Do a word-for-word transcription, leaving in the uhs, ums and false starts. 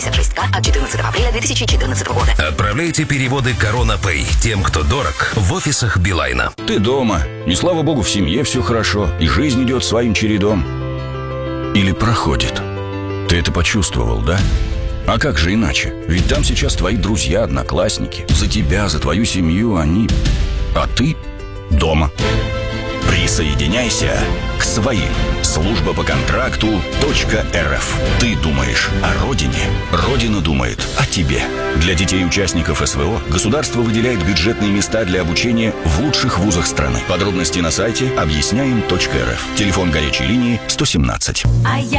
шесть ка от четырнадцатого апреля две тысячи четырнадцатого года. Отправляйте переводы Корона Пэй тем, кто дорог, в офисах Билайна. Ты дома, и слава богу, в семье все хорошо, и жизнь идет своим чередом. Или проходит. Ты это почувствовал, да? А как же иначе? Ведь там сейчас твои друзья, одноклассники. За тебя, за твою семью они... А ты дома. Присоединяйся к своим. Служба по контракту .рф. Ты думаешь о родине, родина думает о тебе. Для детей участников СВО государство выделяет бюджетные места для обучения в лучших вузах страны. Подробности на сайте объясняем точка эр эф. Телефон горячей линии сто семнадцать. А я